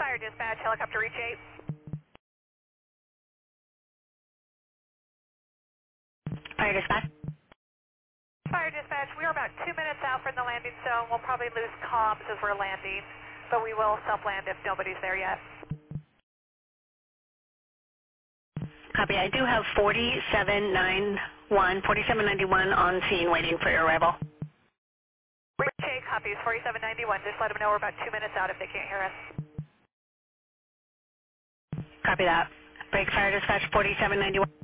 Fire dispatch, helicopter reach 8. Fire dispatch. Fire dispatch, we are about 2 minutes out from the landing zone. We'll probably lose comms as we're landing, but we will self-land if nobody's there yet. Copy. I do have 4791 on scene waiting for your arrival. Reach 8 copies, 4791. Just let them know we're about 2 minutes out if they can't hear us. Copy that. Break fire dispatch 4791.